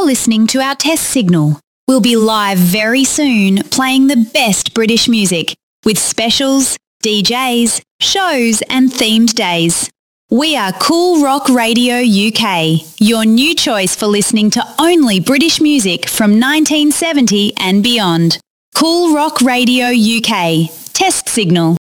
You're listening to our test signal. We'll be live very soon playing the best British music with specials, DJs, shows and themed days. We are Cool Rock Radio UK, your new choice for listening to only British music from 1970 and beyond. Cool Rock Radio UK. Test signal.